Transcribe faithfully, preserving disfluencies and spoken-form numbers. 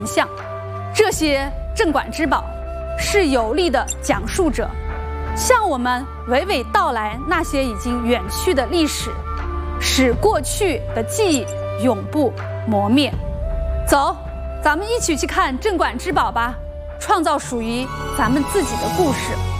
像，这些镇馆之宝是有力的讲述者，向我们娓娓道来那些已经远去的历史，使过去的记忆永不磨灭。走，咱们一起去看镇馆之宝吧，创造属于咱们自己的故事。